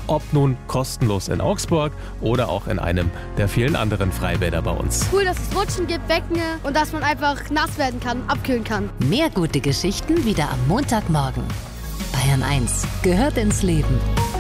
ob nun kostenlos in Augsburg oder auch in einem der vielen anderen Freibäder bei uns. Cool, dass es Rutschen gibt, Becken und dass man einfach nass werden kann, abkühlen kann. Mehr gute Geschichten wieder am Montagmorgen. Bayern 1 gehört ins Leben.